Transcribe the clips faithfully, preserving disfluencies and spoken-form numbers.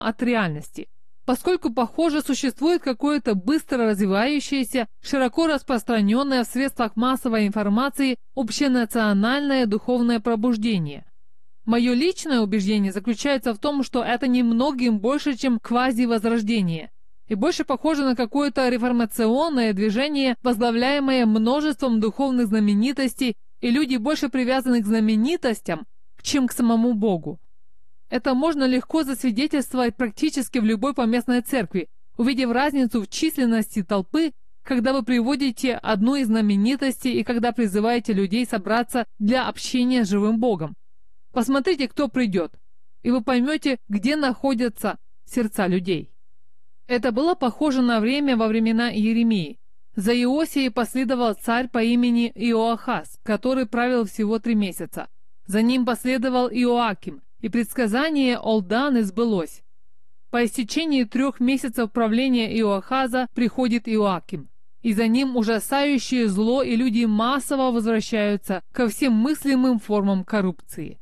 от реальности. Поскольку, похоже, существует какое-то быстро развивающееся, широко распространенное в средствах массовой информации общенациональное духовное пробуждение. Мое личное убеждение заключается в том, что это немногим больше, чем квазивозрождение, и больше похоже на какое-то реформационное движение, возглавляемое множеством духовных знаменитостей, и люди больше привязаны к знаменитостям, чем к самому Богу. Это можно легко засвидетельствовать практически в любой поместной церкви, увидев разницу в численности толпы, когда вы приводите одну из знаменитостей и когда призываете людей собраться для общения с живым Богом. Посмотрите, кто придет, и вы поймете, где находятся сердца людей. Это было похоже на время во времена Иеремии. За Иосией последовал царь по имени Иоахаз, который правил всего три месяца. За ним последовал Иоаким, и предсказание Олданы сбылось. По истечении трех месяцев правления Иоахаза приходит Иоаким, и за ним ужасающее зло, и люди массово возвращаются ко всем мыслимым формам коррупции.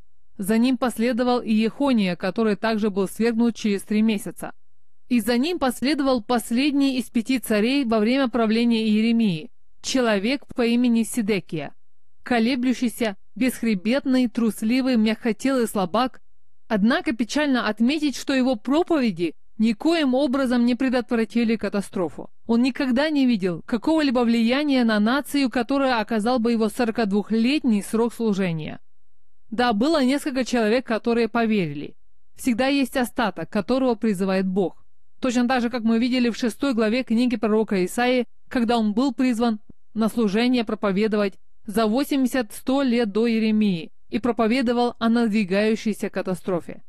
За ним последовал и Ехония, который также был свергнут через три месяца. И за ним последовал последний из пяти царей во время правления Иеремии, человек по имени Сидекия, колеблющийся, бесхребетный, трусливый, мягкотелый слабак. Однако печально отметить, что его проповеди никоим образом не предотвратили катастрофу. Он никогда не видел какого-либо влияния на нацию, которое оказал бы его сорокадвухлетний срок служения. Да, было несколько человек, которые поверили. Всегда есть остаток, которого призывает Бог. Точно так же, как мы видели в шестой главе книги пророка Исаии, когда он был призван на служение проповедовать за восемьдесят-сто лет до Иеремии и проповедовал о надвигающейся катастрофе.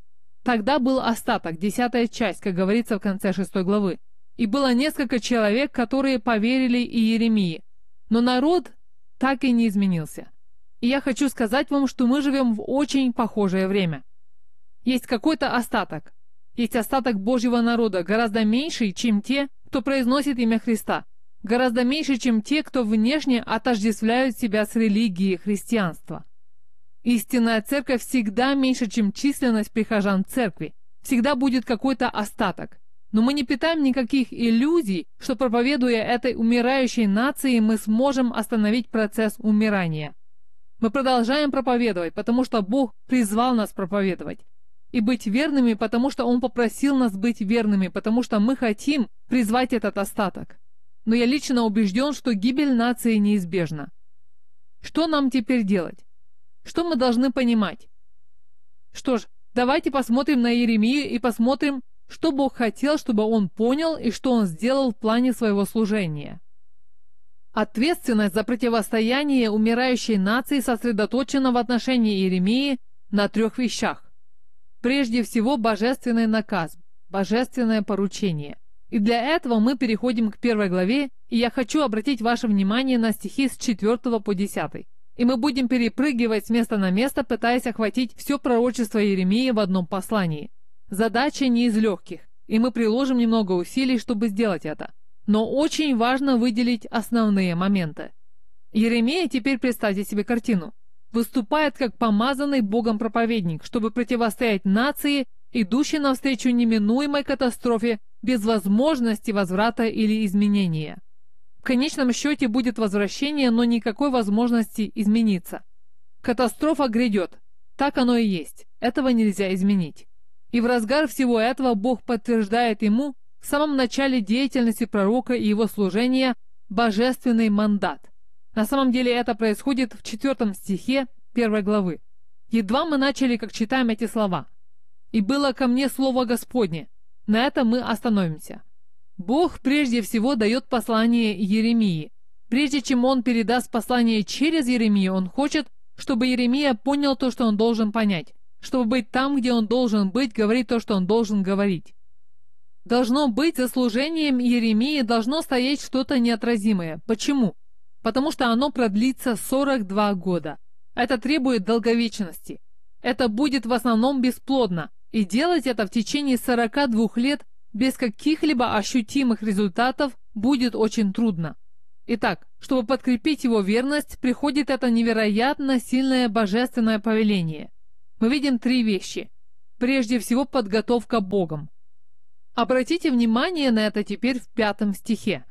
Тогда был остаток, десятая часть, как говорится в конце шестой главы. И было несколько человек, которые поверили Иеремии. Но народ так и не изменился. И я хочу сказать вам, что мы живем в очень похожее время. Есть какой-то остаток. Есть остаток Божьего народа, гораздо меньший, чем те, кто произносит имя Христа. Гораздо меньше, чем те, кто внешне отождествляют себя с религией христианства. Истинная церковь всегда меньше, чем численность прихожан церкви. Всегда будет какой-то остаток. Но мы не питаем никаких иллюзий, что, проповедуя этой умирающей нации, мы сможем остановить процесс умирания. Мы продолжаем проповедовать, потому что Бог призвал нас проповедовать. И быть верными, потому что Он попросил нас быть верными, потому что мы хотим призвать этот остаток. Но я лично убежден, что гибель нации неизбежна. Что нам теперь делать? Что мы должны понимать? Что ж, давайте посмотрим на Иеремию и посмотрим, что Бог хотел, чтобы он понял и что он сделал в плане своего служения. Ответственность за противостояние умирающей нации сосредоточена в отношении Иеремии на трех вещах. Прежде всего, божественный наказ, божественное поручение. И для этого мы переходим к первой главе, и я хочу обратить ваше внимание на стихи с четвёртого по десятый. И мы будем перепрыгивать с места на место, пытаясь охватить все пророчество Иеремии в одном послании. Задача не из легких, и мы приложим немного усилий, чтобы сделать это. Но очень важно выделить основные моменты. Иеремия, теперь представьте себе картину, выступает как помазанный Богом проповедник, чтобы противостоять нации, идущей навстречу неминуемой катастрофе без возможности возврата или изменения. В конечном счете будет возвращение, но никакой возможности измениться. Катастрофа грядет. Так оно и есть. Этого нельзя изменить. И в разгар всего этого Бог подтверждает ему в самом начале деятельности пророка и его служения божественный мандат. На самом деле это происходит в четвертом стихе первой главы. Едва мы начали, как читаем эти слова. «И было ко мне слово Господне». На этом мы остановимся. Бог прежде всего дает послание Иеремии. Прежде чем он передаст послание через Иеремию, он хочет, чтобы Иеремия понял то, что он должен понять, чтобы быть там, где он должен быть, говорить то, что он должен говорить. Должно быть, за служением Иеремии должно стоять что-то неотразимое. Почему? Потому что оно продлится сорок два года. Это требует долговечности. Это будет в основном бесплодно, и делать это в течение сорока двух лет без каких-либо ощутимых результатов будет очень трудно. Итак, чтобы подкрепить его верность, приходит это невероятно сильное божественное повеление. Мы видим три вещи. прежде всего подготовка Богом. Обратите внимание на это теперь в пятом стихе.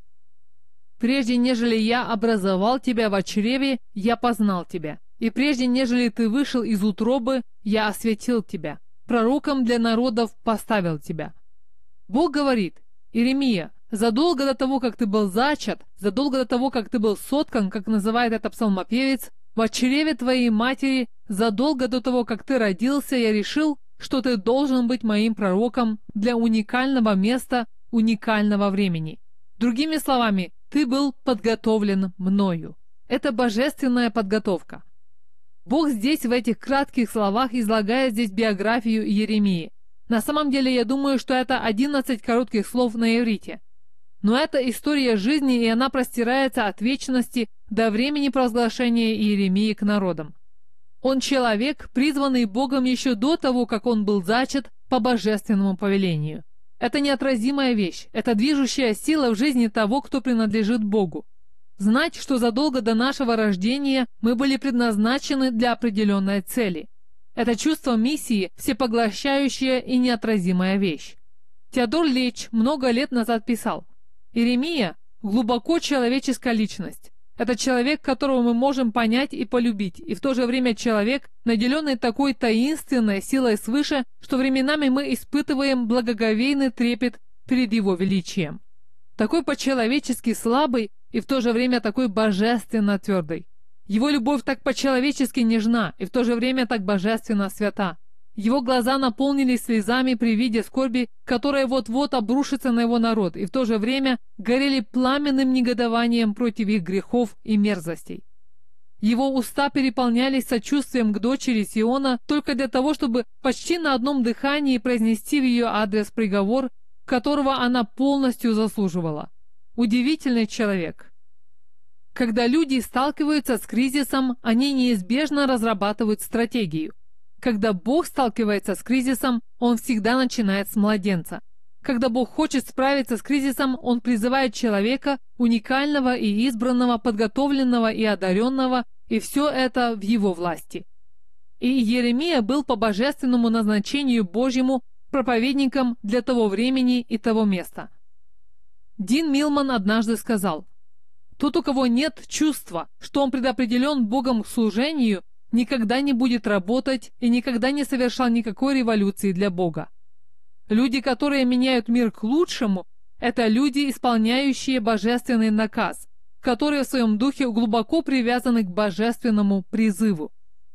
«Прежде нежели я образовал тебя в чреве, я познал тебя, и прежде нежели ты вышел из утробы, я осветил тебя, пророком для народов поставил тебя». Бог говорит: «Иеремия, задолго до того, как ты был зачат, задолго до того, как ты был соткан, как называет это псалмопевец, в чреве твоей матери, задолго до того, как ты родился, я решил, что ты должен быть моим пророком для уникального места, уникального времени. Другими словами, ты был подготовлен мною». Это божественная подготовка. Бог здесь в этих кратких словах излагает здесь биографию Иеремии. На самом деле, я думаю, что это одиннадцать коротких слов на иврите. Но это история жизни, и она простирается от вечности до времени провозглашения Иеремии к народам. Он человек, призванный Богом еще до того, как он был зачат по божественному повелению. Это неотразимая вещь, это движущая сила в жизни того, кто принадлежит Богу. Знать, что задолго до нашего рождения мы были предназначены для определенной цели. Это чувство миссии – всепоглощающая и неотразимая вещь. Теодор Лейч много лет назад писал: «Иеремия – глубоко человеческая личность. Это человек, которого мы можем понять и полюбить, и в то же время человек, наделенный такой таинственной силой свыше, что временами мы испытываем благоговейный трепет перед его величием. Такой по-человечески слабый и в то же время такой божественно твердый. Его любовь так по-человечески нежна и в то же время так божественно свята. Его глаза наполнились слезами при виде скорби, которая вот-вот обрушится на его народ, и в то же время горели пламенным негодованием против их грехов и мерзостей. Его уста переполнялись сочувствием к дочери Сиона только для того, чтобы почти на одном дыхании произнести в ее адрес приговор, которого она полностью заслуживала. Удивительный человек. Когда люди сталкиваются с кризисом, они неизбежно разрабатывают стратегию. Когда Бог сталкивается с кризисом, Он всегда начинает с младенца. Когда Бог хочет справиться с кризисом, Он призывает человека, уникального и избранного, подготовленного и одаренного, и все это в Его власти. И Иеремия был по божественному назначению Божьему проповедником для того времени и того места. Дин Милман однажды сказал: «Тот, у кого нет чувства, что он предопределен Богом к служению, никогда не будет работать и никогда не совершал никакой революции для Бога. Люди, которые меняют мир к лучшему, это люди, исполняющие божественный наказ, которые в своем духе глубоко привязаны к божественному призыву.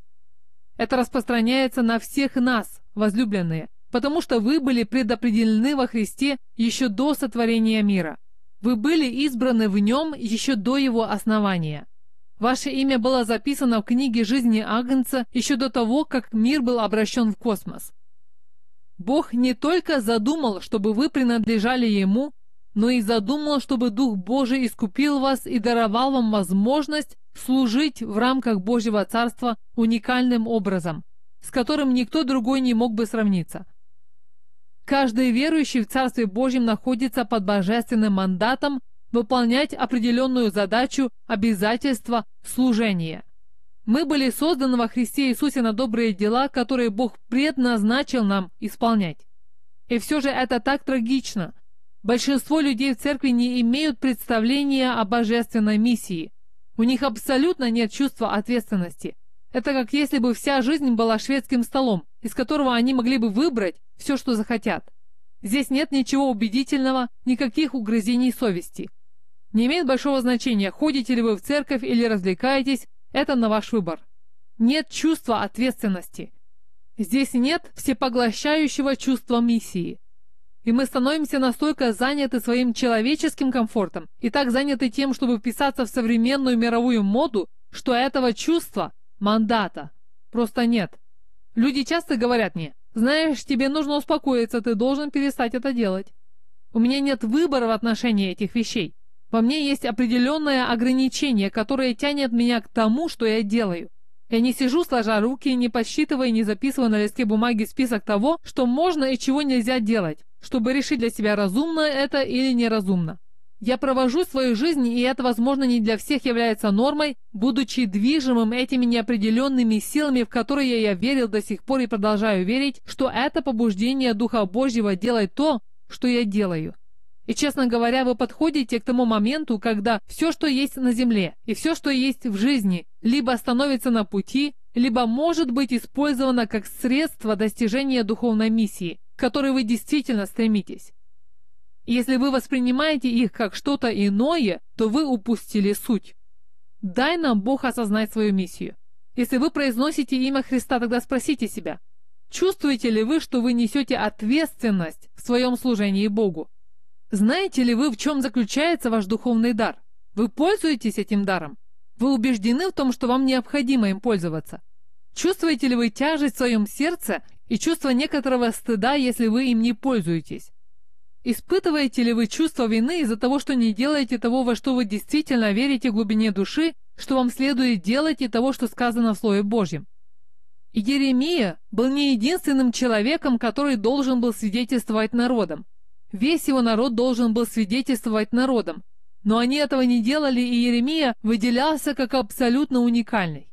Это распространяется на всех нас, возлюбленные, потому что вы были предопределены во Христе еще до сотворения мира. Вы были избраны в Нем еще до Его основания. Ваше имя было записано в книге жизни Агнца еще до того, как мир был обращен в космос. Бог не только задумал, чтобы вы принадлежали Ему, но и задумал, чтобы Дух Божий искупил вас и даровал вам возможность служить в рамках Божьего Царства уникальным образом, с которым никто другой не мог бы сравниться. Каждый верующий в Царстве Божьем находится под божественным мандатом выполнять определенную задачу, обязательства, служения. Мы были созданы во Христе Иисусе на добрые дела, которые Бог предназначил нам исполнять. И все же это так трагично. Большинство людей в церкви не имеют представления о божественной миссии. У них абсолютно нет чувства ответственности. Это как если бы вся жизнь была шведским столом, из которого они могли бы выбрать все, что захотят. Здесь нет ничего убедительного, никаких угрызений совести. Не имеет большого значения, ходите ли вы в церковь или развлекаетесь, это на ваш выбор. Нет чувства ответственности. Здесь нет всепоглощающего чувства миссии. И мы становимся настолько заняты своим человеческим комфортом и так заняты тем, чтобы вписаться в современную мировую моду, что этого чувства, мандата, просто нет. Люди часто говорят мне: «Знаешь, тебе нужно успокоиться, ты должен перестать это делать». У меня нет выбора в отношении этих вещей. Во мне есть определенное ограничение, которое тянет меня к тому, что я делаю. Я не сижу сложа руки, не подсчитывая, не записывая на листке бумаги список того, что можно и чего нельзя делать, чтобы решить для себя, разумно это или неразумно. Я провожу свою жизнь, и это, возможно, не для всех является нормой, будучи движимым этими неопределенными силами, в которые я верил до сих пор и продолжаю верить, что это побуждение Духа Божьего делать то, что я делаю. И, честно говоря, вы подходите к тому моменту, когда все, что есть на земле, и все, что есть в жизни, либо становится на пути, либо может быть использовано как средство достижения духовной миссии, к которой вы действительно стремитесь. И если вы воспринимаете их как что-то иное, то вы упустили суть. Дай нам Бог осознать свою миссию. Если вы произносите имя Христа, тогда спросите себя, чувствуете ли вы, что вы несете ответственность в своем служении Богу? Знаете ли вы, в чем заключается ваш духовный дар? Вы пользуетесь этим даром? Вы убеждены в том, что вам необходимо им пользоваться? Чувствуете ли вы тяжесть в своем сердце и чувство некоторого стыда, если вы им не пользуетесь? Испытываете ли вы чувство вины из-за того, что не делаете того, во что вы действительно верите в глубине души, что вам следует делать, и того, что сказано в Слове Божьем? И Иеремия был не единственным человеком, который должен был свидетельствовать народам. Весь его народ должен был свидетельствовать народам. Но они этого не делали, и Иеремия выделялся как абсолютно уникальный.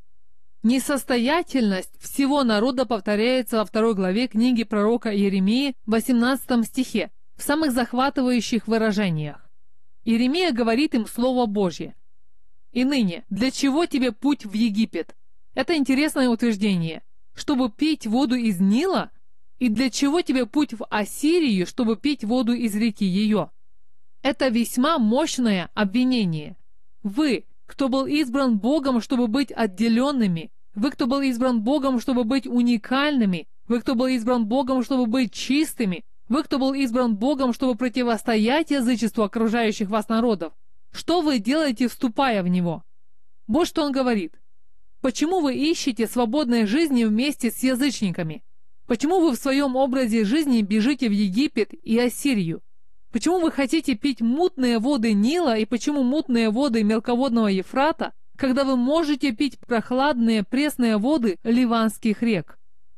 Несостоятельность всего народа повторяется во второй главе книги пророка Иеремии в восемнадцатом стихе, в самых захватывающих выражениях. Иеремия говорит им Слово Божье. «И ныне, для чего тебе путь в Египет?» Это интересное утверждение. Чтобы пить воду из Нила? И для чего тебе путь в Ассирию, чтобы пить воду из реки ее? Это весьма мощное обвинение. Вы, кто был избран Богом, чтобы быть отделенными, вы, кто был избран Богом, чтобы быть уникальными, вы, кто был избран Богом, чтобы быть чистыми, вы, кто был избран Богом, чтобы противостоять язычеству окружающих вас народов, что вы делаете, вступая в него? Вот что он говорит. Почему вы ищете свободной жизни вместе с язычниками? Почему вы в своем образе жизни бежите в Египет и Ассирию? Почему вы хотите пить мутные воды Нила и почему мутные воды мелководного Ефрата, когда вы можете пить прохладные пресные воды ливанских рек?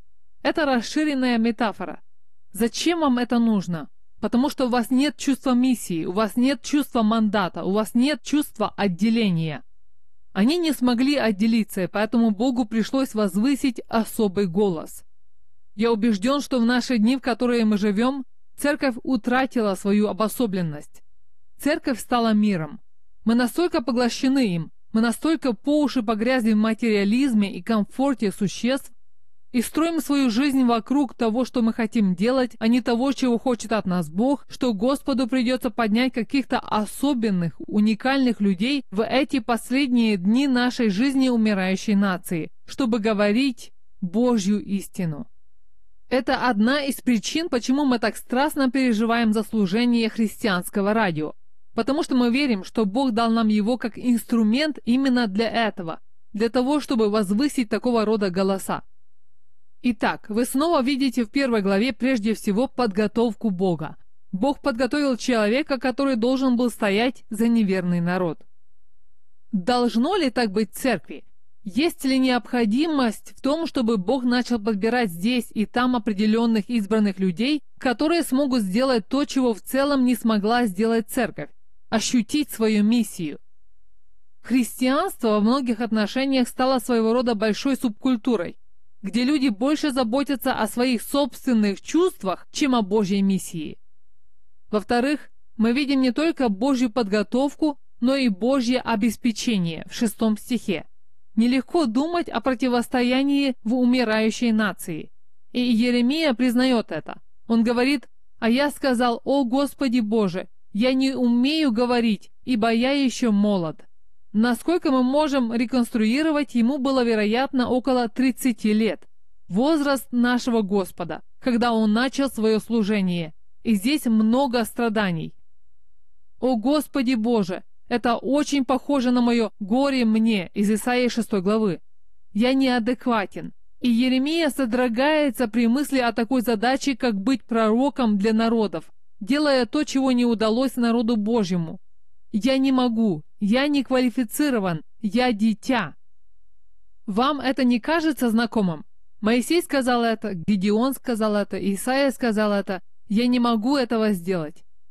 Это расширенная метафора. Зачем вам это нужно? Потому что у вас нет чувства миссии, у вас нет чувства мандата, у вас нет чувства отделения. Они не смогли отделиться, и поэтому Богу пришлось возвысить особый голос. Я убежден, что в наши дни, в которые мы живем, церковь утратила свою обособленность. Церковь стала миром. Мы настолько поглощены им, мы настолько по уши погрязли в материализме и комфорте существ, и строим свою жизнь вокруг того, что мы хотим делать, а не того, чего хочет от нас Бог, что Господу придется поднять каких-то особенных, уникальных людей в эти последние дни нашей жизни умирающей нации, чтобы говорить Божью истину. Это одна из причин, почему мы так страстно переживаем за служение христианского радио. Потому что мы верим, что Бог дал нам его как инструмент именно для этого, для того, чтобы возвысить такого рода голоса. Итак, вы снова видите в первой главе прежде всего подготовку Бога. Бог подготовил человека, который должен был стоять за неверный народ. Должно ли так быть в церкви? Есть ли необходимость в том, чтобы Бог начал подбирать здесь и там определенных избранных людей, которые смогут сделать то, чего в целом не смогла сделать церковь – ощутить свою миссию? Христианство во многих отношениях стало своего рода большой субкультурой, где люди больше заботятся о своих собственных чувствах, чем о Божьей миссии. Во-вторых, мы видим не только Божью подготовку, но и Божье обеспечение в шестом стихе. Нелегко думать о противостоянии в умирающей нации. И Иеремия признает это. Он говорит: «А я сказал: о Господи Боже, я не умею говорить, ибо я еще молод». Насколько мы можем реконструировать, ему было, вероятно, около тридцати лет. Возраст нашего Господа, когда он начал свое служение. И здесь много страданий. «О Господи Боже, это очень похоже на мое горе мне» из Исаии шестой главы. «Я неадекватен». И Иеремия содрогается при мысли о такой задаче, как быть пророком для народов, делая то, чего не удалось народу Божьему. «Я не могу, я не квалифицирован, я дитя». Вам это не кажется знакомым? Моисей сказал это, Гедеон сказал это, Исаия сказал это. Я не могу этого сделать.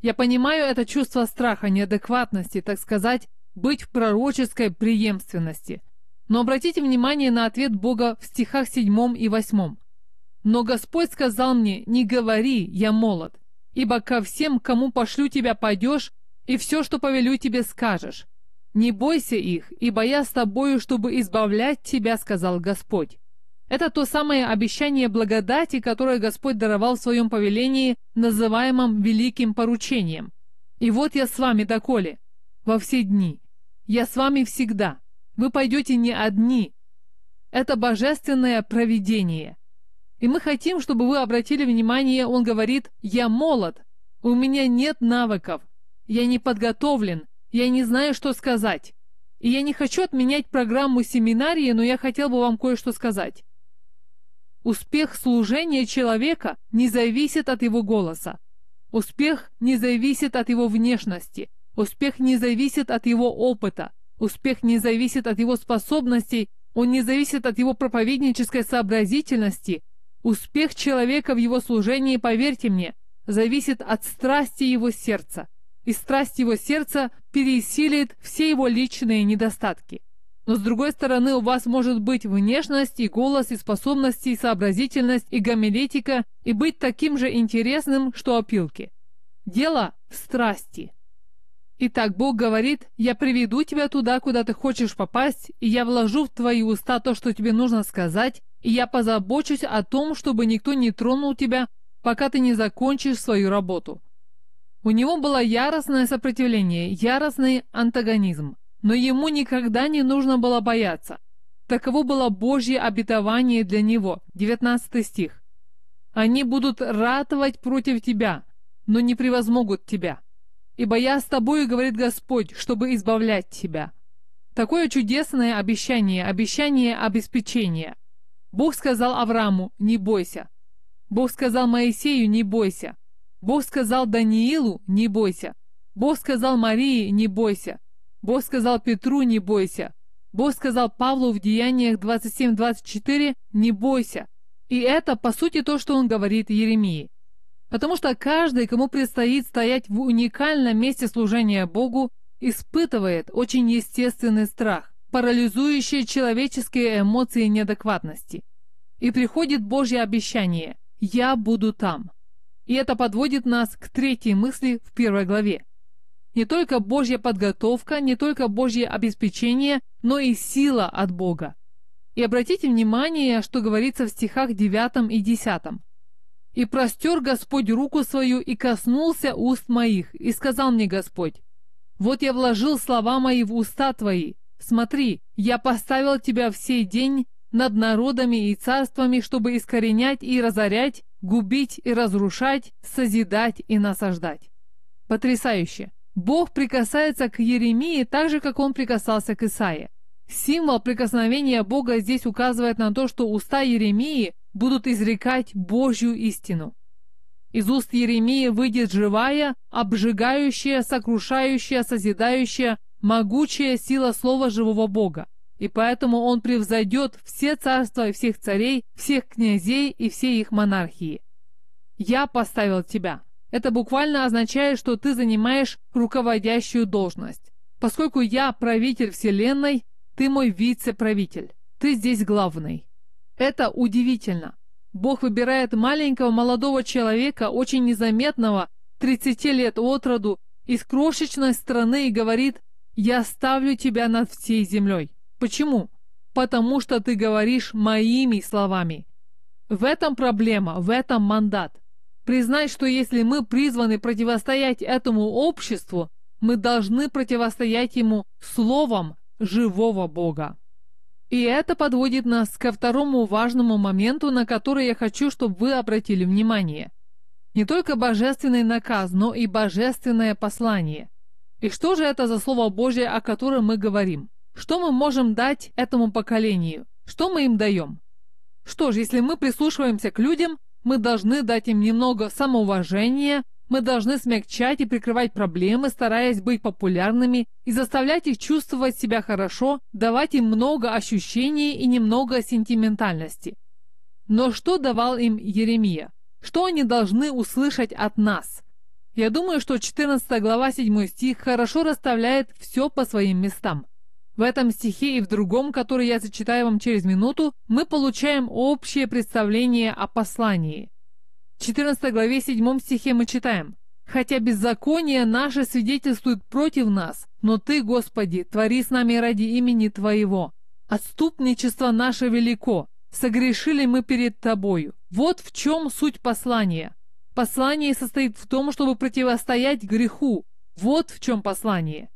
Я понимаю это чувство страха, неадекватности, так сказать, быть в пророческой преемственности. Но обратите внимание на ответ Бога в стихах седьмом и восьмом. «Но Господь сказал мне, не говори, я молод, ибо ко всем, кому пошлю тебя, пойдешь, и все, что повелю тебе, скажешь. Не бойся их, ибо я с тобою, чтобы избавлять тебя, сказал Господь». Это то самое обещание благодати, которое Господь даровал в своем повелении, называемом великим поручением. «И вот я с вами доколе, во все дни. Я с вами всегда. Вы пойдете не одни». Это божественное провидение. И мы хотим, чтобы вы обратили внимание, он говорит: «Я молод, у меня нет навыков, я не подготовлен, я не знаю, что сказать». И я не хочу отменять программу семинарии, но я хотел бы вам кое-что сказать. Успех служения человека не зависит от его голоса. Успех не зависит от его внешности. Успех не зависит от его опыта. Успех не зависит от его способностей. Он не зависит от его проповеднической сообразительности. Успех человека в его служении, поверьте мне, зависит от страсти его сердца. И страсть его сердца пересилит все его личные недостатки. Но с другой стороны, у вас может быть внешность, и голос, и способности, и сообразительность, и гомилетика, и быть таким же интересным, что опилки. Дело в страсти. Итак, Бог говорит: «Я приведу тебя туда, куда ты хочешь попасть, и я вложу в твои уста то, что тебе нужно сказать, и я позабочусь о том, чтобы никто не тронул тебя, пока ты не закончишь свою работу». У него было яростное сопротивление, яростный антагонизм. Но ему никогда не нужно было бояться. Таково было Божье обетование для него. девятнадцатый стих. «Они будут ратовать против тебя, но не превозмогут тебя. Ибо я с тобою, говорит Господь, чтобы избавлять тебя». Такое чудесное обещание, обещание обеспечения. Бог сказал Аврааму: «Не бойся». Бог сказал Моисею: «Не бойся». Бог сказал Даниилу: «Не бойся». Бог сказал Марии: «Не бойся». Бог сказал Петру: «Не бойся». Бог сказал Павлу в Деяниях двадцать семь двадцать четыре: «Не бойся». И это, по сути, то, что он говорит Иеремии. Потому что каждый, кому предстоит стоять в уникальном месте служения Богу, испытывает очень естественный страх, парализующий человеческие эмоции неадекватности. И приходит Божье обещание: «Я буду там». И это подводит нас к третьей мысли в первой главе. Не только Божья подготовка, не только Божье обеспечение, но и сила от Бога. И обратите внимание, что говорится в стихах девятом и десятом. «И простер Господь руку свою, и коснулся уст моих, и сказал мне Господь: вот я вложил слова мои в уста твои. Смотри, я поставил тебя в сей день над народами и царствами, чтобы искоренять и разорять, губить и разрушать, созидать и насаждать». Потрясающе! Бог прикасается к Иеремии так же, как он прикасался к Исаии. Символ прикосновения Бога здесь указывает на то, что уста Иеремии будут изрекать Божью истину. Из уст Иеремии выйдет живая, обжигающая, сокрушающая, созидающая, могучая сила слова живого Бога. И поэтому он превзойдет все царства и всех царей, всех князей и все их монархии. «Я поставил тебя». Это буквально означает, что ты занимаешь руководящую должность. Поскольку я правитель Вселенной, ты мой вице-правитель. Ты здесь главный. Это удивительно. Бог выбирает маленького молодого человека, очень незаметного, тридцати лет от роду, из крошечной страны и говорит: «Я ставлю тебя над всей землей». Почему? Потому что ты говоришь моими словами. В этом проблема, в этом мандат. Признать, что если мы призваны противостоять этому обществу, мы должны противостоять ему словом живого Бога. И это подводит нас ко второму важному моменту, на который я хочу, чтобы вы обратили внимание. Не только божественный наказ, но и божественное послание. И что же это за Слово Божье, о котором мы говорим? Что мы можем дать этому поколению? Что мы им даем? Что ж, если мы прислушиваемся к людям, мы должны дать им немного самоуважения, мы должны смягчать и прикрывать проблемы, стараясь быть популярными и заставлять их чувствовать себя хорошо, давать им много ощущений и немного сентиментальности. Но что давал им Иеремия? Что они должны услышать от нас? Я думаю, что четырнадцатая глава, седьмой стих хорошо расставляет все по своим местам. В этом стихе и в другом, который я зачитаю вам через минуту, мы получаем общее представление о послании. В четырнадцатой главе, седьмом стихе мы читаем: «Хотя беззаконие наше свидетельствует против нас, но Ты, Господи, твори с нами ради имени Твоего. Отступничество наше велико, согрешили мы перед Тобою». Вот в чем суть послания. Послание состоит в том, чтобы противостоять греху. Вот в чем послание.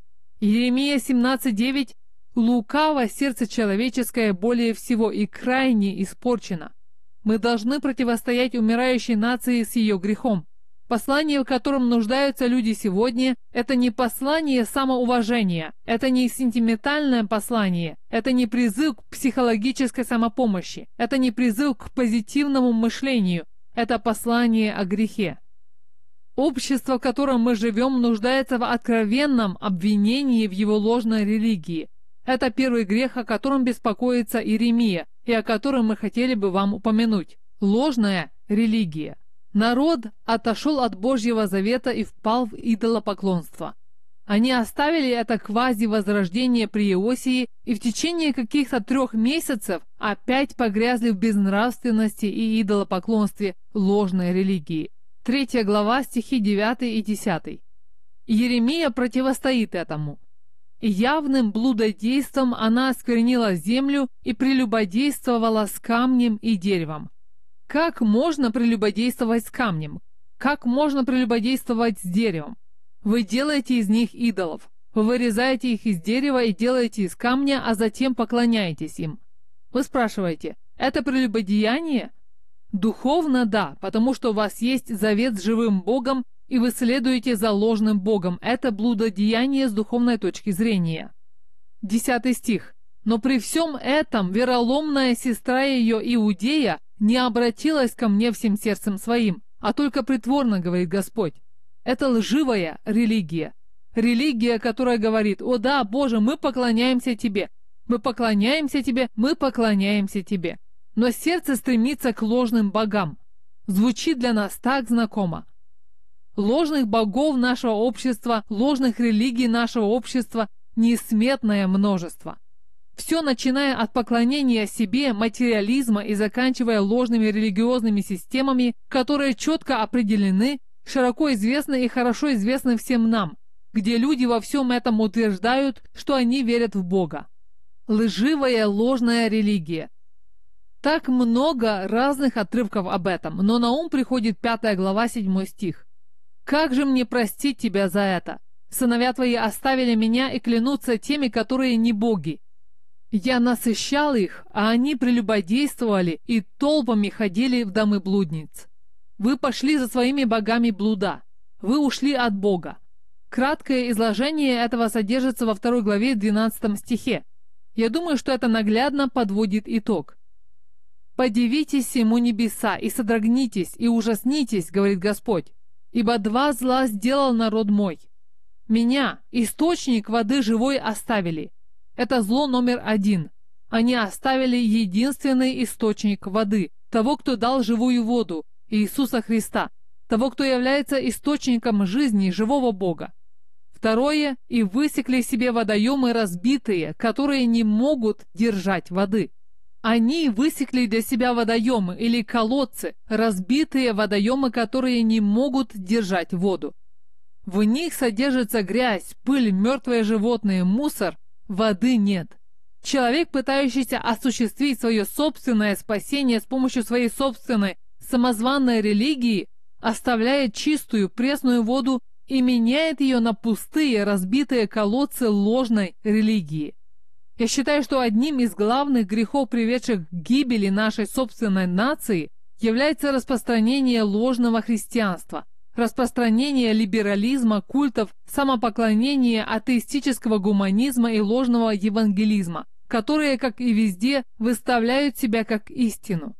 Иеремия семнадцать девять: «Лукаво сердце человеческое более всего и крайне испорчено». Мы должны противостоять умирающей нации с ее грехом. Послание, в котором нуждаются люди сегодня, это не послание самоуважения, это не сентиментальное послание, это не призыв к психологической самопомощи, это не призыв к позитивному мышлению, это послание о грехе. Общество, в котором мы живем, нуждается в откровенном обвинении в его ложной религии. Это первый грех, о котором беспокоится Иеремия, и о котором мы хотели бы вам упомянуть. Ложная религия. Народ отошел от Божьего завета и впал в идолопоклонство. Они оставили это квази-возрождение при Иосии и в течение каких-то трех месяцев опять погрязли в безнравственности и идолопоклонстве ложной религии. Третья глава, стихи девятый и десятый. Иеремия противостоит этому. «И явным блудодейством она осквернила землю и прелюбодействовала с камнем и деревом». Как можно прелюбодействовать с камнем? Как можно прелюбодействовать с деревом? Вы делаете из них идолов. Вы вырезаете их из дерева и делаете из камня, а затем поклоняетесь им. Вы спрашиваете, это прелюбодеяние? Духовно да, потому что у вас есть завет с живым Богом, и вы следуете за ложным Богом. Это блудодеяние с духовной точки зрения. Десятый стих. «Но при всем этом вероломная сестра ее Иудея не обратилась ко мне всем сердцем своим, а только притворно, говорит Господь». Это лживая религия. Религия, которая говорит: «О да, Боже, мы поклоняемся Тебе, мы поклоняемся Тебе, мы поклоняемся Тебе». Но сердце стремится к ложным богам. Звучит для нас так знакомо. Ложных богов нашего общества, ложных религий нашего общества несметное множество. Все, начиная от поклонения себе, материализма и заканчивая ложными религиозными системами, которые четко определены, широко известны и хорошо известны всем нам, где люди во всем этом утверждают, что они верят в Бога. Лживая ложная религия. Так много разных отрывков об этом, но на ум приходит пятая глава, седьмой стих. «Как же мне простить тебя за это? Сыновья твои оставили меня и клянутся теми, которые не боги. Я насыщал их, а они прелюбодействовали и толпами ходили в домы блудниц. Вы пошли за своими богами блуда. Вы ушли от Бога». Краткое изложение этого содержится во второй главе, двенадцатом стихе. Я думаю, что это наглядно подводит итог. «Подивитесь ему небеса, и содрогнитесь, и ужаснитесь, говорит Господь, ибо два зла сделал народ мой. Меня, источник воды живой, оставили». Это зло номер один. Они оставили единственный источник воды, того, кто дал живую воду, Иисуса Христа, того, кто является источником жизни, живого Бога. Второе, и высекли себе водоемы разбитые, которые не могут держать воды. Они высекли для себя водоемы или колодцы, разбитые водоемы, которые не могут держать воду. В них содержится грязь, пыль, мертвые животные, мусор. Воды нет. Человек, пытающийся осуществить свое собственное спасение с помощью своей собственной самозванной религии, оставляет чистую пресную воду и меняет ее на пустые, разбитые колодцы ложной религии. Я считаю, что одним из главных грехов, приведших к гибели нашей собственной нации, является распространение ложного христианства, распространение либерализма, культов, самопоклонения, атеистического гуманизма и ложного евангелизма, которые, как и везде, выставляют себя как истину.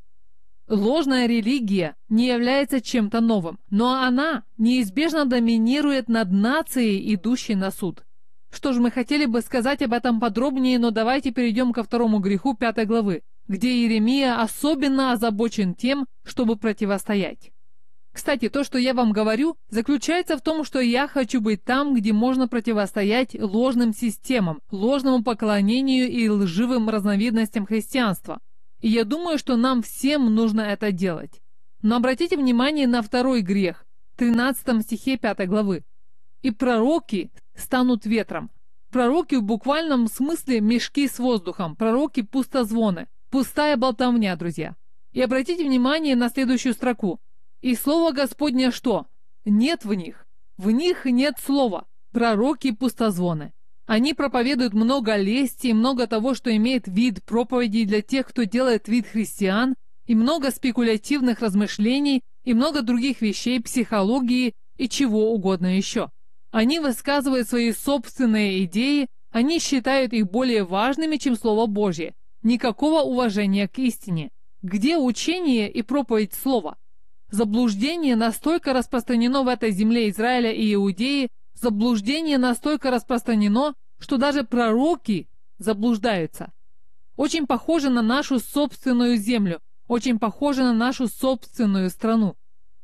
Ложная религия не является чем-то новым, но она неизбежно доминирует над нацией, идущей на суд. Что ж, мы хотели бы сказать об этом подробнее, но давайте перейдем ко второму греху пятой главы, где Иеремия особенно озабочен тем, чтобы противостоять. Кстати, то, что я вам говорю, заключается в том, что я хочу быть там, где можно противостоять ложным системам, ложному поклонению и лживым разновидностям христианства. И я думаю, что нам всем нужно это делать. Но обратите внимание на второй грех, в тринадцатом стихе пятой главы. «И пророки станут ветром». Пророки в буквальном смысле мешки с воздухом, пророки пустозвоны, пустая болтовня, друзья. И обратите внимание на следующую строку. «И слово Господне что? Нет в них. В них нет слова. Пророки пустозвоны». Они проповедуют много лести, много того, что имеет вид проповедей для тех, кто делает вид христиан, и много спекулятивных размышлений, и много других вещей, психологии и чего угодно еще. Они высказывают свои собственные идеи, они считают их более важными, чем Слово Божье. Никакого уважения к истине. Где учение и проповедь Слова? Заблуждение настолько распространено в этой земле Израиля и Иудеи, заблуждение настолько распространено, что даже пророки заблуждаются. Очень похоже на нашу собственную землю, очень похоже на нашу собственную страну.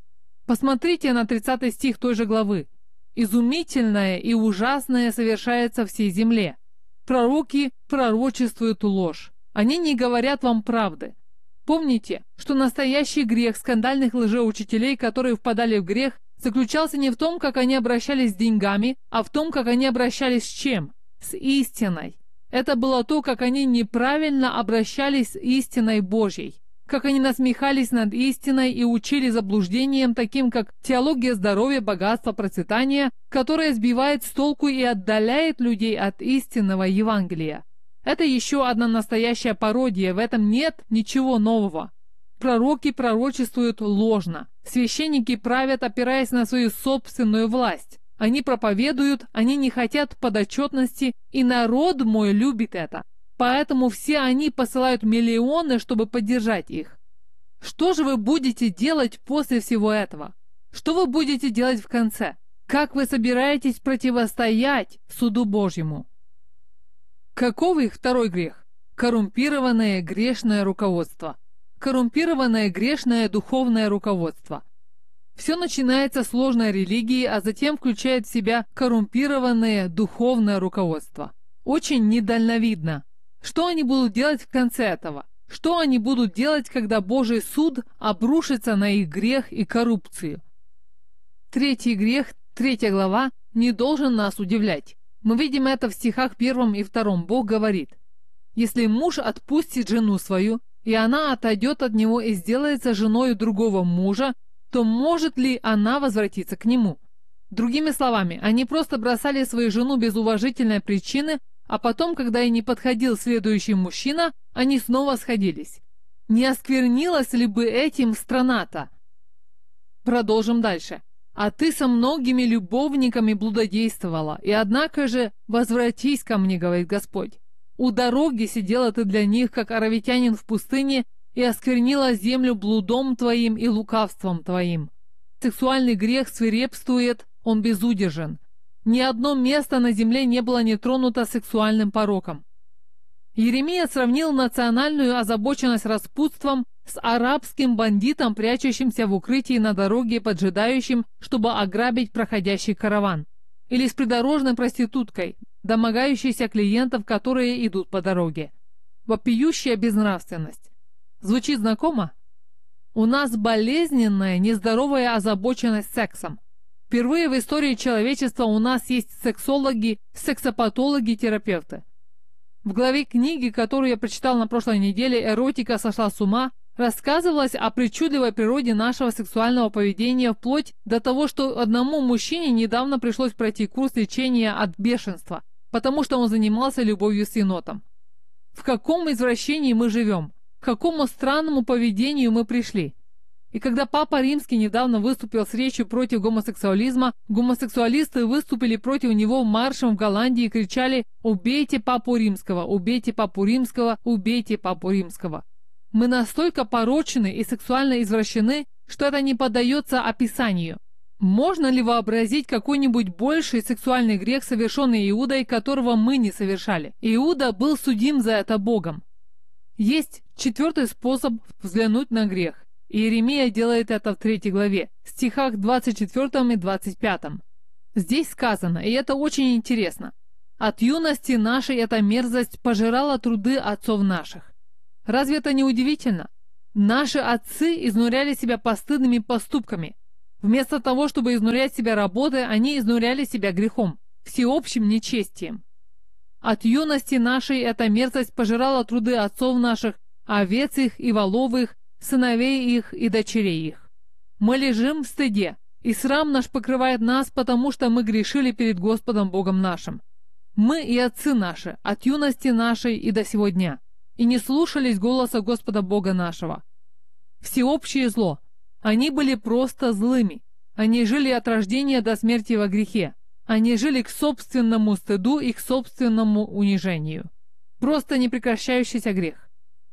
Посмотрите на тридцатый стих той же главы. «Изумительное и ужасное совершается всей земле. Пророки пророчествуют ложь. Они не говорят вам правды». Помните, что настоящий грех скандальных лжеучителей, которые впадали в грех, заключался не в том, как они обращались с деньгами, а в том, как они обращались с чем? С истиной. Это было то, как они неправильно обращались с истиной Божьей. Как они насмехались над истиной и учили заблуждением, таким как теология здоровья, богатства, процветания, которая сбивает с толку и отдаляет людей от истинного Евангелия. Это еще одна настоящая пародия, в этом нет ничего нового. Пророки пророчествуют ложно. Священники правят, опираясь на свою собственную власть. Они проповедуют, они не хотят подотчетности, и народ мой любит это. Поэтому все они посылают миллионы, чтобы поддержать их. Что же вы будете делать после всего этого? Что вы будете делать в конце? Как вы собираетесь противостоять суду Божьему? Каков их второй грех? Коррумпированное грешное руководство. Коррумпированное грешное духовное руководство. Все начинается с сложной религии, а затем включает в себя коррумпированное духовное руководство. Очень недальновидно. Что они будут делать в конце этого? Что они будут делать, когда Божий суд обрушится на их грех и коррупцию? Третий грех, третья глава, не должен нас удивлять. Мы видим это в стихах первом и втором. Бог говорит: «Если муж отпустит жену свою, и она отойдет от него и сделается женой другого мужа, то может ли она возвратиться к нему?» Другими словами, они просто бросали свою жену без уважительной причины, а потом, когда ей не подходил следующий мужчина, они снова сходились. Не осквернилась ли бы этим страна-то? Продолжим дальше. «А ты со многими любовниками блудодействовала, и однако же возвратись ко мне, говорит Господь. У дороги сидела ты для них, как аравитянин в пустыне, и осквернила землю блудом твоим и лукавством твоим». Сексуальный грех свирепствует, он безудержен. Ни одно место на земле не было не тронуто сексуальным пороком. Иеремия сравнил национальную озабоченность распутством с арабским бандитом, прячущимся в укрытии на дороге, поджидающим, чтобы ограбить проходящий караван, или с придорожной проституткой, домогающейся клиентов, которые идут по дороге. Вопиющая безнравственность. Звучит знакомо? У нас болезненная, нездоровая озабоченность сексом. Впервые в истории человечества у нас есть сексологи, сексопатологи, терапевты. В главе книги, которую я прочитал на прошлой неделе, «Эротика сошла с ума», рассказывалось о причудливой природе нашего сексуального поведения вплоть до того, что одному мужчине недавно пришлось пройти курс лечения от бешенства, потому что он занимался любовью с енотом. В каком извращении мы живем? К какому странному поведению мы пришли? И когда Папа Римский недавно выступил с речью против гомосексуализма, гомосексуалисты выступили против него маршем в Голландии и кричали: «Убейте Папу Римского! Убейте Папу Римского! Убейте Папу Римского!» Мы настолько порочны и сексуально извращены, что это не поддается описанию. Можно ли вообразить какой-нибудь больший сексуальный грех, совершенный Иудой, которого мы не совершали? Иуда был судим за это Богом. Есть четвертый способ взглянуть на грех. И Иеремия делает это в третьей главе, стихах двадцать четвёртом и двадцать пятом. Здесь сказано, и это очень интересно: «От юности нашей эта мерзость пожирала труды отцов наших». Разве это не удивительно? Наши отцы изнуряли себя постыдными поступками. Вместо того, чтобы изнурять себя работой, они изнуряли себя грехом, всеобщим нечестием. «От юности нашей эта мерзость пожирала труды отцов наших, овец их и волов их, сыновей их и дочерей их. Мы лежим в стыде, и срам наш покрывает нас, потому что мы грешили перед Господом Богом нашим. Мы и отцы наши, от юности нашей и до сего дня, и не слушались голоса Господа Бога нашего. Всеобщее зло. Они были просто злыми. Они жили от рождения до смерти во грехе. Они жили к собственному стыду и к собственному унижению. Просто непрекращающийся грех.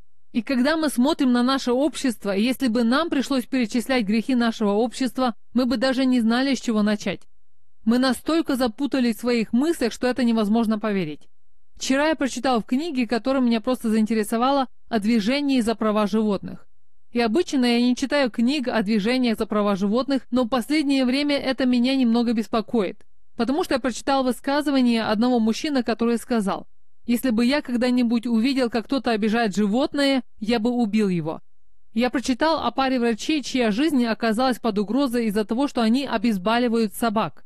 И когда мы смотрим на наше общество, если бы нам пришлось перечислять грехи нашего общества, мы бы даже не знали, с чего начать. Мы настолько запутались в своих мыслях, что это невозможно поверить. Вчера я прочитал в книге, которая меня просто заинтересовала, о движении за права животных. И обычно я не читаю книг о движениях за права животных, но в последнее время это меня немного беспокоит. Потому что я прочитал высказывание одного мужчины, который сказал: «Если бы я когда-нибудь увидел, как кто-то обижает животное, я бы убил его». Я прочитал о паре врачей, чья жизнь оказалась под угрозой из-за того, что они обезболивают собак.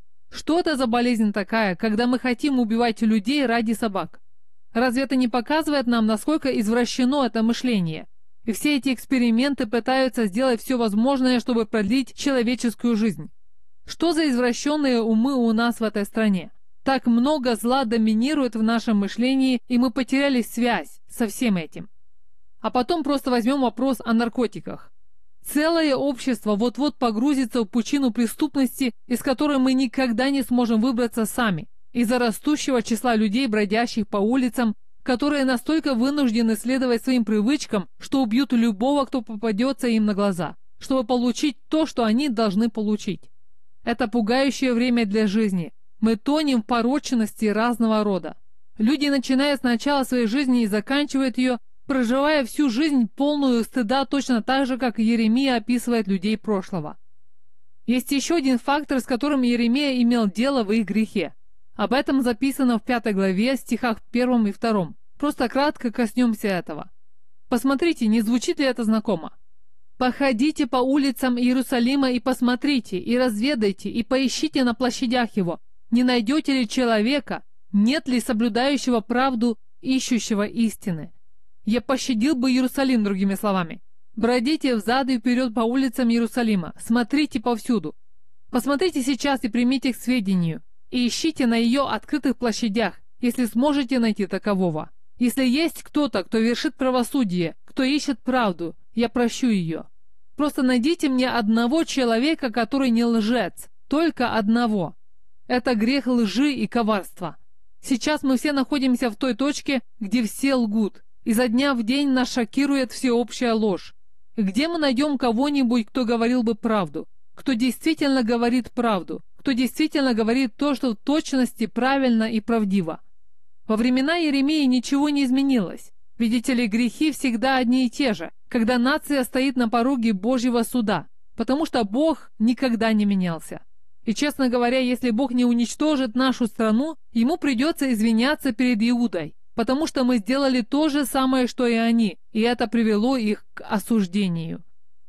Что это за болезнь такая, когда мы хотим убивать людей ради собак? Разве это не показывает нам, насколько извращено это мышление? И все эти эксперименты пытаются сделать все возможное, чтобы продлить человеческую жизнь. Что за извращенные умы у нас в этой стране? Так много зла доминирует в нашем мышлении, и мы потеряли связь со всем этим. А потом просто возьмем вопрос о наркотиках. Целое общество вот-вот погрузится в пучину преступности, из которой мы никогда не сможем выбраться сами, из-за растущего числа людей, бродящих по улицам, которые настолько вынуждены следовать своим привычкам, что убьют любого, кто попадется им на глаза, чтобы получить то, что они должны получить. Это пугающее время для жизни. Мы тонем в порочности разного рода. Люди начинают с начала своей жизни и заканчивают ее, проживая всю жизнь полную стыда, точно так же, как Иеремия описывает людей прошлого. Есть еще один фактор, с которым Иеремия имел дело в их грехе. Об этом записано в пятой главе, стихах первом и втором. Просто кратко коснемся этого. Посмотрите, не звучит ли это знакомо? «Походите по улицам Иерусалима и посмотрите, и разведайте, и поищите на площадях его, не найдете ли человека, нет ли соблюдающего правду, ищущего истины. Я пощадил бы Иерусалим, другими словами. Бродите взад и вперед по улицам Иерусалима, смотрите повсюду. Посмотрите сейчас и примите к сведению, и ищите на ее открытых площадях, если сможете найти такового. Если есть кто-то, кто вершит правосудие, кто ищет правду, я прощу ее. Просто найдите мне одного человека, который не лжец, только одного. Это грех лжи и коварства. Сейчас мы все находимся в той точке, где все лгут. Изо дня в день нас шокирует всеобщая ложь. Где мы найдем кого-нибудь, кто говорил бы правду? Кто действительно говорит правду? Кто действительно говорит то, что в точности правильно и правдиво? Во времена Иеремии ничего не изменилось. Видите ли, грехи всегда одни и те же, когда нация стоит на пороге Божьего суда, потому что Бог никогда не менялся. И, честно говоря, если Бог не уничтожит нашу страну, ему придется извиняться перед Иудой, потому что мы сделали то же самое, что и они, и это привело их к осуждению.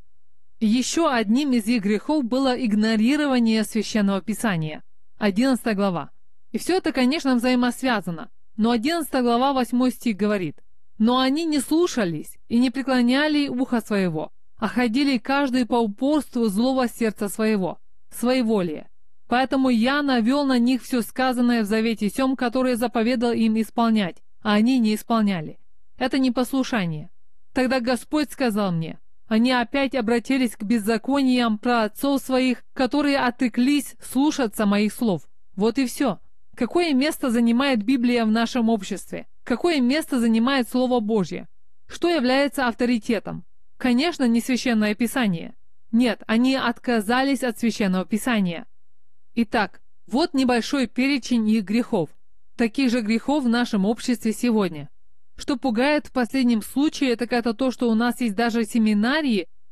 Еще одним из их грехов было игнорирование Священного Писания. одиннадцатая глава. И все это, конечно, взаимосвязано, но одиннадцатая глава, восьмой стих говорит: «Но они не слушались и не преклоняли ухо своего, а ходили каждый по упорству злого сердца своего, своеволие. Поэтому я навел на них все сказанное в завете сем, которое заповедал им исполнять, а они не исполняли. Это непослушание. Тогда Господь сказал мне: они опять обратились к беззакониям праотцов своих, которые отреклись слушаться моих слов». Вот и все. Какое место занимает Библия в нашем обществе? Какое место занимает Слово Божье? Что является авторитетом? Конечно, не Священное Писание. Нет, они отказались от Священного Писания. Итак, вот небольшой перечень их грехов. Таких же грехов в нашем обществе сегодня. Что пугает в последнем случае, так это то, что у нас есть даже семинарии,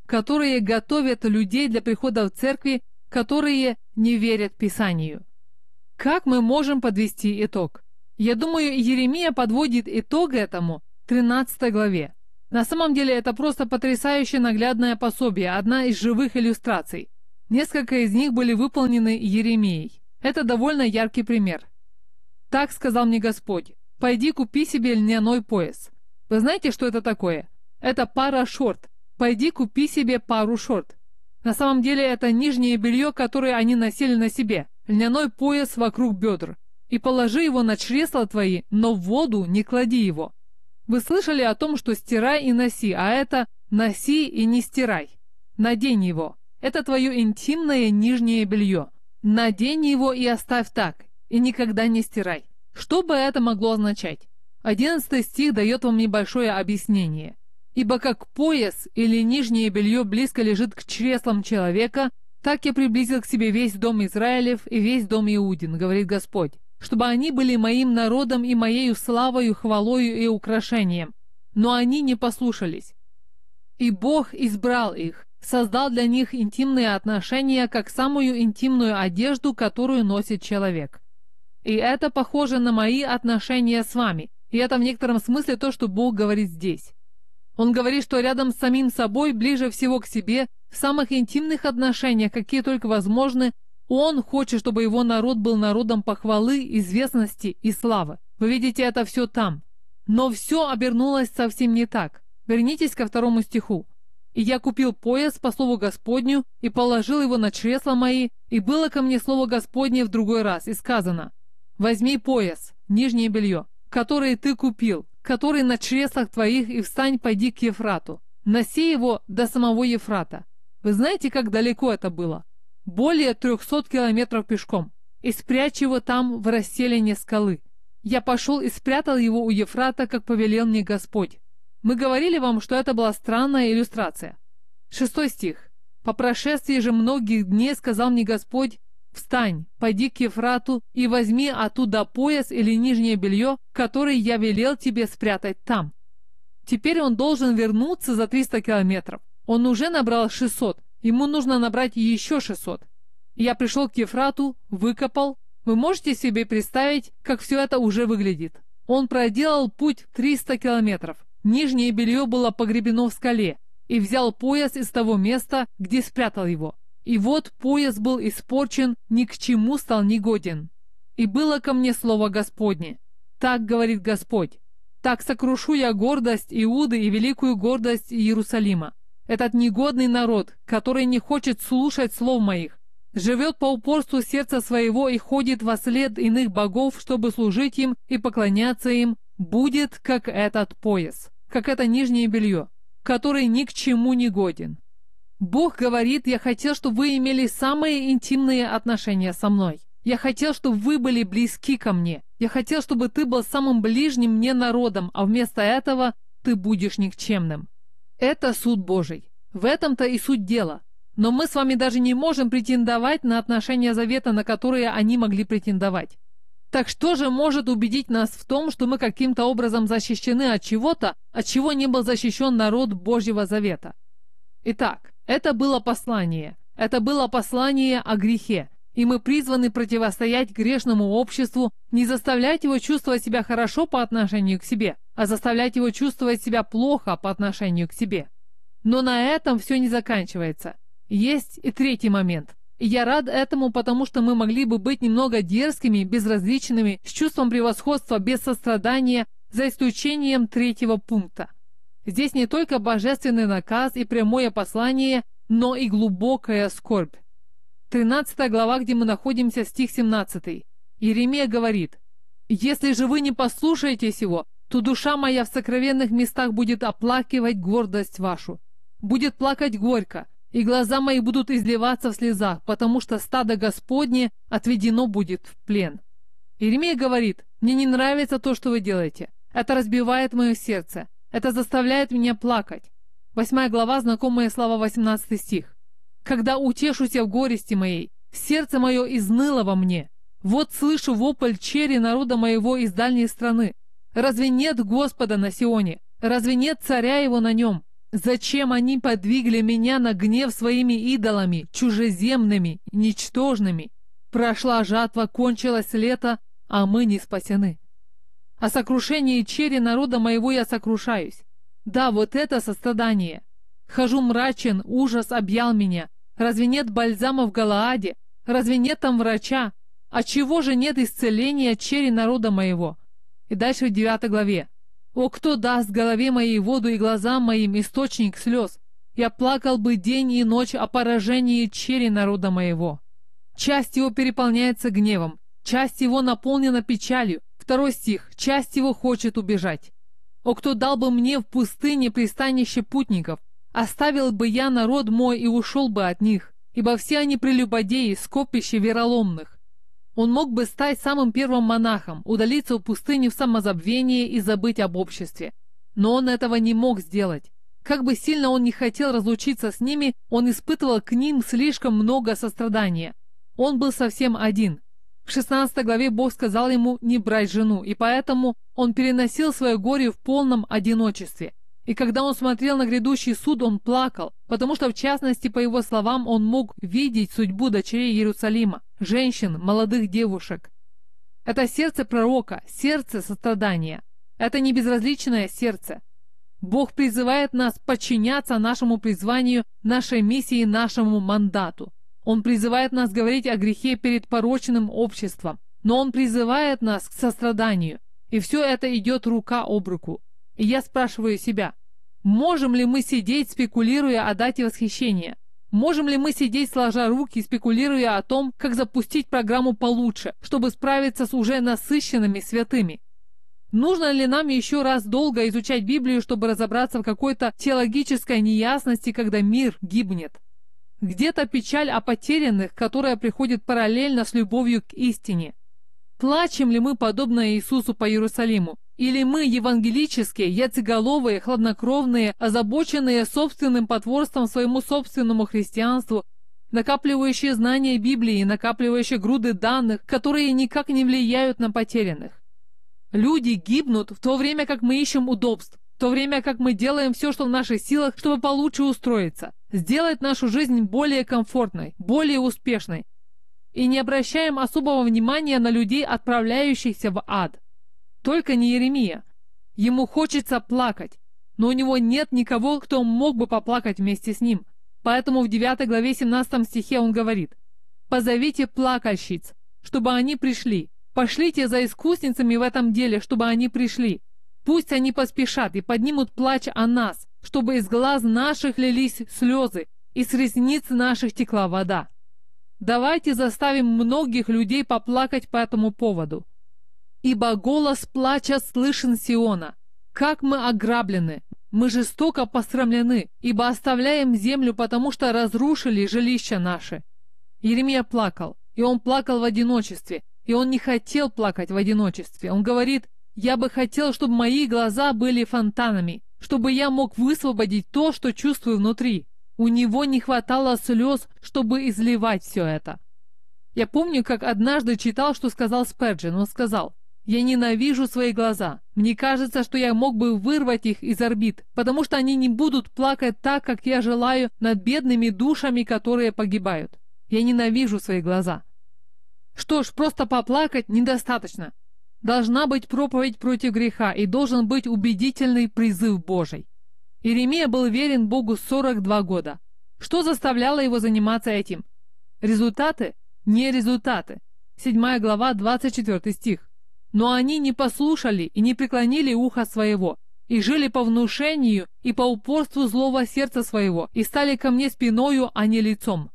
которые готовят людей для прихода в церкви, которые не верят Писанию. Как мы можем подвести итог? Я думаю, Иеремия подводит итог этому в тринадцатой главе. На самом деле это просто потрясающе наглядное пособие, одна из живых иллюстраций. Несколько из них были выполнены Иеремией. Это довольно яркий пример. «Так сказал мне Господь, пойди купи себе льняной пояс». Вы знаете, что это такое? Это пара шорт. Пойди купи себе пару шорт. На самом деле это нижнее белье, которое они носили на себе, льняной пояс вокруг бедр. И положи его на чресла твои, но в воду не клади его. Вы слышали о том, что стирай и носи, а это носи и не стирай. Надень его. Это твое интимное нижнее белье. Надень его и оставь так, и никогда не стирай. Что бы это могло означать? Одиннадцатый стих дает вам небольшое объяснение. «Ибо как пояс или нижнее белье близко лежит к чреслам человека, так я приблизил к себе весь дом Израилев и весь дом Иудин, говорит Господь, чтобы они были моим народом и моею славою, хвалою и украшением. Но они не послушались. И Бог избрал их, создал для них интимные отношения, как самую интимную одежду, которую носит человек. И это похоже на мои отношения с вами, и это в некотором смысле то, что Бог говорит здесь. Он говорит, что рядом с самим собой, ближе всего к себе, в самых интимных отношениях, какие только возможны, Он хочет, чтобы его народ был народом похвалы, известности и славы. Вы видите это все там. Но все обернулось совсем не так. Вернитесь ко второму стиху. «И я купил пояс по слову Господню, и положил его на чресла мои, и было ко мне слово Господне в другой раз, и сказано, возьми пояс, нижнее белье, которое ты купил, который на чреслах твоих, и встань, пойди к Ефрату. Носи его до самого Ефрата». Вы знаете, как далеко это было? Более трехсот километров пешком. И спрячь его там в расселине скалы. Я пошел и спрятал его у Ефрата, как повелел мне Господь. Мы говорили вам, что это была странная иллюстрация. Шестой стих. «По прошествии же многих дней сказал мне Господь, встань, пойди к Ефрату и возьми оттуда пояс или нижнее белье, которое я велел тебе спрятать там». Теперь он должен вернуться за триста километров. Он уже набрал шестьсот, ему нужно набрать еще шестьсот. Я пришел к Ефрату, выкопал. Вы можете себе представить, как все это уже выглядит? Он проделал путь в триста километров. Нижнее белье было погребено в скале, и взял пояс из того места, где спрятал его. И вот пояс был испорчен, ни к чему стал негоден. И было ко мне слово Господне. Так говорит Господь. Так сокрушу я гордость Иуды и великую гордость Иерусалима. Этот негодный народ, который не хочет слушать слов моих, живет по упорству сердца своего и ходит во след иных богов, чтобы служить им и поклоняться им, будет как этот пояс, как это нижнее белье, который ни к чему не годен. Бог говорит, я хотел, чтобы вы имели самые интимные отношения со мной. Я хотел, чтобы вы были близки ко мне. Я хотел, чтобы ты был самым ближним мне народом, а вместо этого ты будешь никчемным. Это суд Божий. В этом-то и суть дела. Но мы с вами даже не можем претендовать на отношения завета, на которые они могли претендовать. Так что же может убедить нас в том, что мы каким-то образом защищены от чего-то, от чего не был защищен народ Божьего завета? Итак, это было послание. Это было послание о грехе. И мы призваны противостоять грешному обществу, не заставлять его чувствовать себя хорошо по отношению к себе, а заставлять его чувствовать себя плохо по отношению к себе. Но на этом все не заканчивается. Есть и третий момент. И я рад этому, потому что мы могли бы быть немного дерзкими, безразличными, с чувством превосходства, без сострадания, за исключением третьего пункта. Здесь не только божественный наказ и прямое послание, но и глубокая скорбь. тринадцатая глава, где мы находимся, стих семнадцатый. Иеремия говорит: «Если же вы не послушаетесь его, то душа моя в сокровенных местах будет оплакивать гордость вашу, будет плакать горько, и глаза мои будут изливаться в слезах, потому что стадо Господне отведено будет в плен». Иеремия говорит: «Мне не нравится то, что вы делаете. Это разбивает мое сердце. Это заставляет меня плакать». Восьмая глава, знакомые слова, восемнадцатый стих. «Когда утешусь я в горести моей, сердце мое изныло во мне. Вот слышу вопль чери народа моего из дальней страны. Разве нет Господа на Сионе? Разве нет царя его на нем? Зачем они подвигли меня на гнев своими идолами, чужеземными, ничтожными? Прошла жатва, кончилось лето, а мы не спасены. О сокрушении черри народа моего я сокрушаюсь. Да, вот это сострадание. Хожу мрачен, ужас объял меня. Разве нет бальзама в Галааде? Разве нет там врача? Отчего же нет исцеления черри народа моего? И дальше в девятой главе. О, кто даст голове моей воду и глазам моим источник слез? Я плакал бы день и ночь о поражении черри народа моего. Часть его переполняется гневом, часть его наполнена печалью. Второй стих. Часть его хочет убежать. О, кто дал бы мне в пустыне пристанище путников? Оставил бы я народ мой и ушел бы от них, ибо все они прелюбодеи, скопище вероломных. Он мог бы стать самым первым монахом, удалиться в пустыню в самозабвение и забыть об обществе. Но он этого не мог сделать. Как бы сильно он не хотел разлучиться с ними, он испытывал к ним слишком много сострадания. Он был совсем один. В шестнадцатой главе Бог сказал ему не брать жену, и поэтому он переносил свое горе в полном одиночестве. И когда он смотрел на грядущий суд, он плакал, потому что, в частности, по его словам, он мог видеть судьбу дочерей Иерусалима, женщин, молодых девушек. Это сердце пророка, сердце сострадания. Это не безразличное сердце. Бог призывает нас подчиняться нашему призванию, нашей миссии, нашему мандату. Он призывает нас говорить о грехе перед порочным обществом, но Он призывает нас к состраданию. И все это идет рука об руку. И я спрашиваю себя, можем ли мы сидеть, спекулируя о дате восхищения? Можем ли мы сидеть, сложа руки, спекулируя о том, как запустить программу получше, чтобы справиться с уже насыщенными святыми? Нужно ли нам еще раз долго изучать Библию, чтобы разобраться в какой-то теологической неясности, когда мир гибнет? Где-то печаль о потерянных, которая приходит параллельно с любовью к истине. Плачем ли мы, подобно Иисусу, по Иерусалиму? Или мы, евангелические, яйцеголовые, хладнокровные, озабоченные собственным потворством своему собственному христианству, накапливающие знания Библии, накапливающие груды данных, которые никак не влияют на потерянных? Люди гибнут в то время, как мы ищем удобств, в то время как мы делаем все, что в наших силах, чтобы получше устроиться, сделать нашу жизнь более комфортной, более успешной, и не обращаем особого внимания на людей, отправляющихся в ад. Только не Иеремия. Ему хочется плакать, но у него нет никого, кто мог бы поплакать вместе с ним. Поэтому в девятой главе семнадцатом стихе он говорит: «Позовите плакальщиц, чтобы они пришли. Пошлите за искусницами в этом деле, чтобы они пришли. Пусть они поспешат и поднимут плач о нас, чтобы из глаз наших лились слезы, и с ресниц наших текла вода». Давайте заставим многих людей поплакать по этому поводу. «Ибо голос плача слышен Сиона. Как мы ограблены, мы жестоко посрамлены, ибо оставляем землю, потому что разрушили жилища наши». Иеремия плакал, и он плакал в одиночестве, и он не хотел плакать в одиночестве. Он говорит: «Я бы хотел, чтобы мои глаза были фонтанами, чтобы я мог высвободить то, что чувствую внутри». У него не хватало слез, чтобы изливать все это. Я помню, как однажды читал, что сказал Спurgeon. Он сказал: «Я ненавижу свои глаза. Мне кажется, что я мог бы вырвать их из орбит, потому что они не будут плакать так, как я желаю, над бедными душами, которые погибают. Я ненавижу свои глаза». Что ж, просто поплакать недостаточно. Должна быть проповедь против греха, и должен быть убедительный призыв Божий. Иеремия был верен Богу сорок два года. Что заставляло его заниматься этим? Результаты? Не результаты. седьмая глава, двадцать четвёртый стих. «Но они не послушали и не преклонили ухо своего, и жили по внушению и по упорству злого сердца своего, и стали ко мне спиною, а не лицом».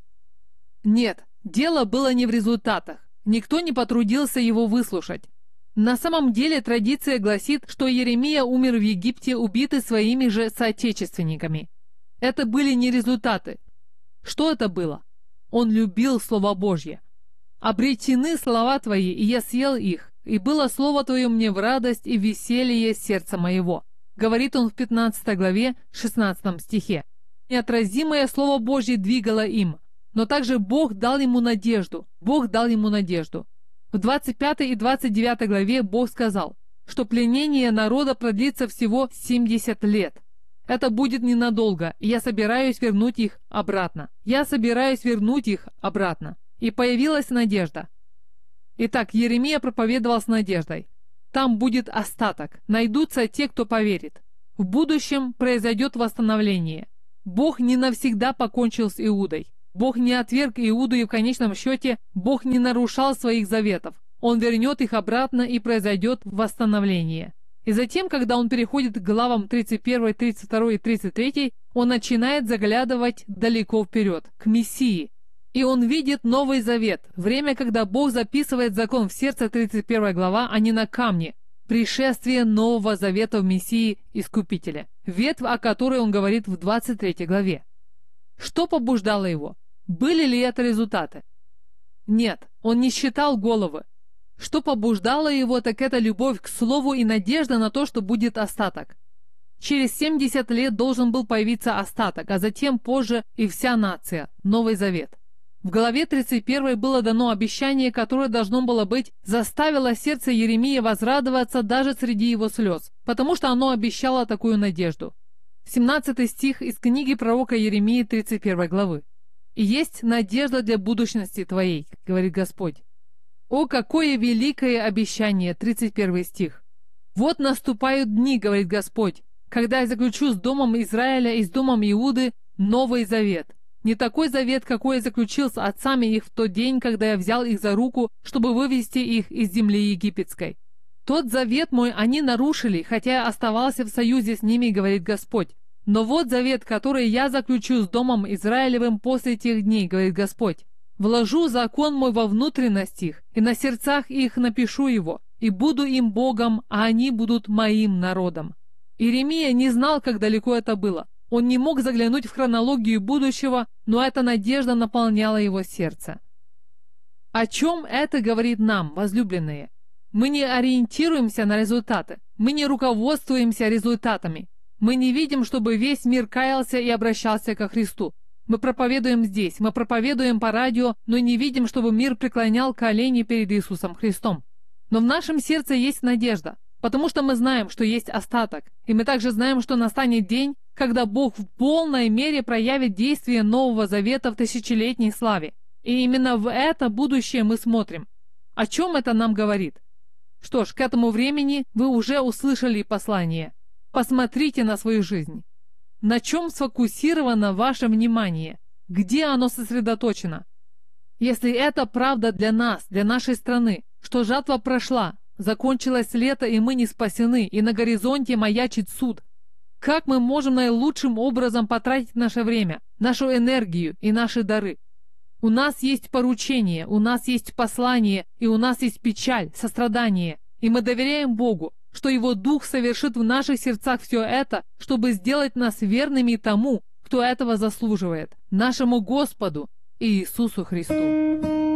Нет, дело было не в результатах. Никто не потрудился его выслушать. На самом деле традиция гласит, что Иеремия умер в Египте, убитый своими же соотечественниками. Это были не результаты. Что это было? Он любил Слово Божье. «Обретены слова Твои, и я съел их, и было Слово Твое мне в радость и веселье сердца моего», говорит он в пятнадцатой главе, шестнадцатом стихе. Неотразимое Слово Божье двигало им, но также Бог дал ему надежду. Бог дал ему надежду. В двадцать пятой и двадцать девятой главе Бог сказал, что пленение народа продлится всего семьдесят лет. Это будет ненадолго, и я собираюсь вернуть их обратно. Я собираюсь вернуть их обратно. И появилась надежда. Итак, Иеремия проповедовал с надеждой. Там будет остаток, найдутся те, кто поверит. В будущем произойдет восстановление. Бог не навсегда покончил с Иудой. Бог не отверг Иуду, и в конечном счете Бог не нарушал своих заветов. Он вернет их обратно, и произойдет восстановление. И затем, когда он переходит к главам тридцать первой, тридцать второй и тридцать третьей, он начинает заглядывать далеко вперед, к Мессии. И он видит Новый Завет, время, когда Бог записывает закон в сердце, тридцать первая глава, а не на камне. Пришествие Нового Завета в Мессии Искупителя, ветвь, о которой он говорит в двадцать третьей главе. Что побуждало его? Были ли это результаты? Нет, он не считал головы. Что побуждало его, так это любовь к Слову и надежда на то, что будет остаток. Через семьдесят лет должен был появиться остаток, а затем позже и вся нация, Новый Завет. В главе тридцать первой было дано обещание, которое должно было быть, заставило сердце Иеремии возрадоваться даже среди его слез, потому что оно обещало такую надежду. семнадцатый стих из книги пророка Иеремии тридцать первой главы. «И есть надежда для будущности твоей, — говорит Господь». О, какое великое обещание! тридцать первый стих. «Вот наступают дни, — говорит Господь, — когда я заключу с домом Израиля и с домом Иуды Новый Завет. Не такой завет, какой я заключил с отцами их в тот день, когда я взял их за руку, чтобы вывести их из земли египетской. Тот завет мой они нарушили, хотя я оставался в союзе с ними, — говорит Господь. Но вот завет, который я заключу с домом Израилевым после тех дней, — говорит Господь. Вложу закон мой во внутренность их, и на сердцах их напишу его, и буду им Богом, а они будут моим народом». Иеремия не знал, как далеко это было. Он не мог заглянуть в хронологию будущего, но эта надежда наполняла его сердце. О чем это говорит нам, возлюбленные? Мы не ориентируемся на результаты, мы не руководствуемся результатами. Мы не видим, чтобы весь мир каялся и обращался ко Христу. Мы проповедуем здесь, мы проповедуем по радио, но не видим, чтобы мир преклонял колени перед Иисусом Христом. Но в нашем сердце есть надежда, потому что мы знаем, что есть остаток, и мы также знаем, что настанет день, когда Бог в полной мере проявит действие Нового Завета в тысячелетней славе. И именно в это будущее мы смотрим. О чем это нам говорит? Что ж, к этому времени вы уже услышали послание. Посмотрите на свою жизнь. На чем сфокусировано ваше внимание? Где оно сосредоточено? Если это правда для нас, для нашей страны, что жатва прошла, закончилось лето, и мы не спасены, и на горизонте маячит суд, как мы можем наилучшим образом потратить наше время, нашу энергию и наши дары? У нас есть поручение, у нас есть послание, и у нас есть печаль, сострадание, и мы доверяем Богу, что Его Дух совершит в наших сердцах все это, чтобы сделать нас верными тому, кто этого заслуживает, нашему Господу Иисусу Христу.